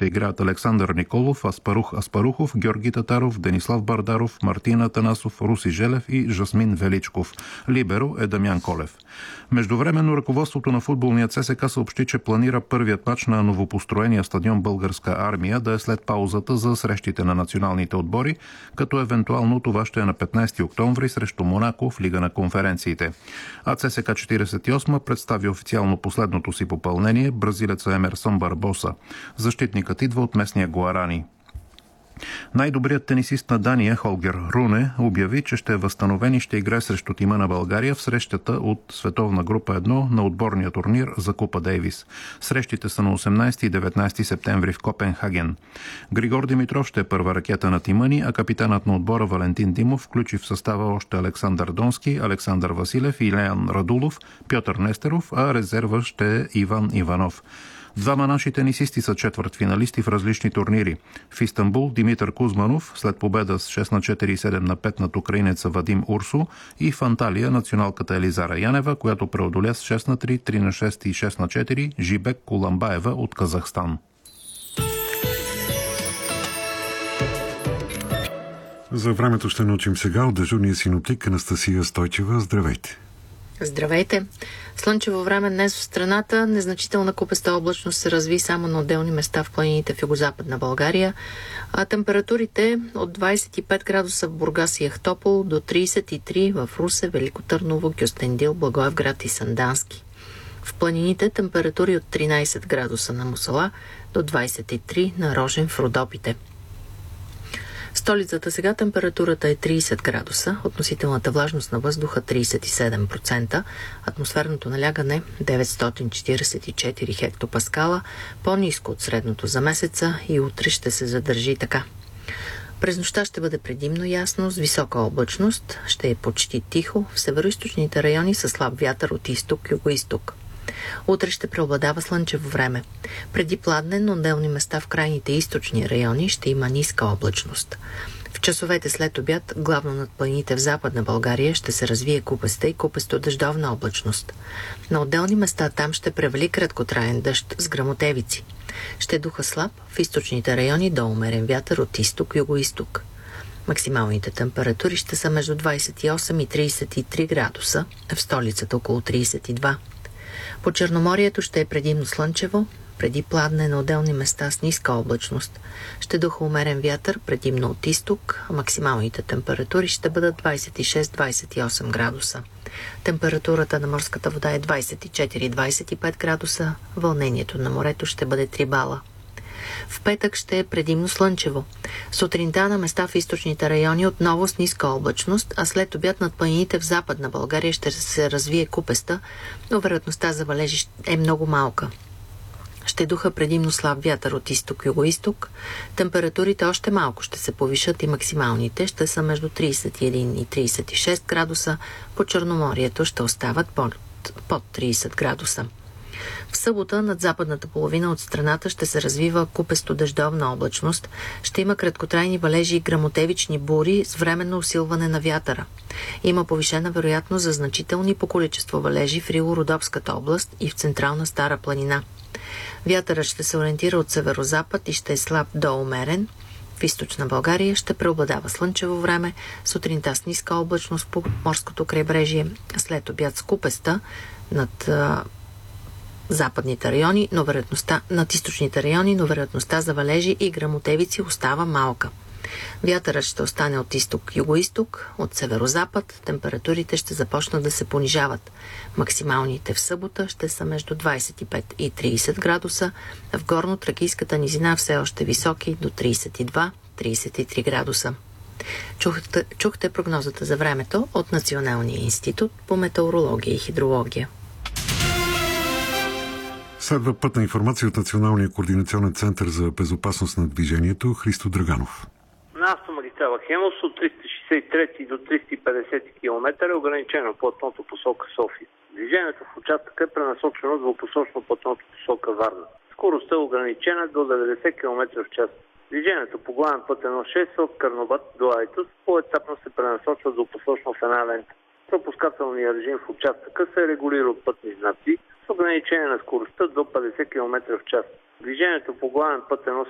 ще играят Александър Николов, Аспарух Аспарухов, Георги Татаров, Денислав Бардаров, Мартин Атанасов, Руси Желев и Жасмин Величков. Либеро е Дамян Колев. Междувременно ръководството на футболния ЦСКА съобщи, че планира първият мач на новопостроения стадион Българска армия да е след паузата за срещите на националните отбори, като евентуално това ще е на 15 октомври срещу Монако в Лига на конференциите. А ЦСКА 48 представи официално последното си попълнение, бразилеца Емерсон Барбоса. Защитникът идва от местния Гуарани. Най-добрият тенисист на Дания Холгер Руне обяви, че ще е възстановен и ще играе срещу тима на България в срещата от Световна група 1 на отборния турнир за Купа Дейвис. Срещите са на 18 и 19 септември в Копенхаген. Григор Димитров ще е първа ракета на тима ни, а капитанът на отбора Валентин Димов включи в състава още Александър Донски, Александър Василев, Илеян Радулов, Пьотър Нестеров, а резерва ще е Иван Иванов. Двама наши тенисисти са четвъртфиналисти в различни турнири. В Истанбул Димитър Кузманов след победа с 6-4 и 7-5 над украинеца Вадим Урсу и в Анталия националката Елизара Янева, която преодоля с 6-3, 3-6 и 6-4 Жибек Куламбаева от Казахстан. За времето ще научим сега от дежурния синоптик Анастасия Стойчева. Здравейте! Здравейте! Слънчево време днес в страната. Незначителна купеста облачност се разви само на отделни места в планините в югозападна България. А температурите от 25 градуса в Бургас и Ахтопол до 33 в Русе, Велико Търново, Кюстендил, Благоевград и Сандански. В планините температури от 13 градуса на Мусала до 23 на Рожен в Родопите. В столицата сега температурата е 30 градуса, относителната влажност на въздуха 37%, атмосферното налягане 944 хектопаскала, по-ниско от средното за месеца и утре ще се задържи така. През нощта ще бъде предимно ясно, с висока облачност, ще е почти тихо, в североизточните райони със слаб вятър от изток-югоизток. Утре ще преобладава слънчево време. Преди пладне на отделни места в крайните източни райони ще има ниска облачност. В часовете след обяд, главно над планините в Западна България, ще се развие купеста и купесто-дъждовна облачност. На отделни места там ще превали краткотраен дъжд с гръмотевици. Ще духа слаб, в източните райони до умерен вятър от изток-югоизток. Максималните температури ще са между 28 и 33 градуса, в столицата около 32. По Черноморието ще е предимно слънчево, преди пладне на отделни места с ниска облачност. Ще духа умерен вятър, предимно от изток, а максималните температури ще бъдат 26-28 градуса. Температурата на морската вода е 24-25 градуса, вълнението на морето ще бъде 3 бала. В петък ще е предимно слънчево. Сутринта на места в източните райони отново с ниска облачност, а след обяд над планините в Западна България ще се развие купеста, но вероятността за валежи е много малка. Ще духа предимно слаб вятър от изток-югоизток. Температурите още малко ще се повишат и максималните ще са между 31 и 36 градуса. По Черноморието ще остават под 30 градуса. В събота над западната половина от страната ще се развива купесто-дъждовна облачност, ще има краткотрайни валежи и гръмотевични бури с временно усилване на вятъра. Има повишена вероятност за значителни по количество валежи в Рило-Родопската област и в централна Стара планина. Вятърът ще се ориентира от северозапад и ще е слаб до умерен. В източна България ще преобладава слънчево време, сутринта с ниска облачност по морското крайбрежие, след обяд с купеста над западните райони, над източните райони, но вероятността за валежи и гръмотевици остава малка. Вятърът ще остане от изток-югоизток, от северозапад, температурите ще започнат да се понижават. Максималните в събота ще са между 25 и 30 градуса, в горно-тракийската низина все още високи до 32-33 градуса. Чухте прогнозата за времето от Националния институт по метеорология и хидрология. Следва пътна информация от Националния координационен център за безопасност на движението. Христо Драганов. На автомагистрала Хемус от 363 до 350 км е ограничено платното посока София. Движението в участъка е пренасочено двупосочно платното посока Варна. Скоростта е ограничена до 90 км в час. Движението по главен път 1.6 от Карнобат до Айтос поетапно се пренасочва двупосочно в една лента. Пропускателният режим в участъка се регулира от пътни знаци с ограничение на скоростта до 50 км в час. Движението по главен път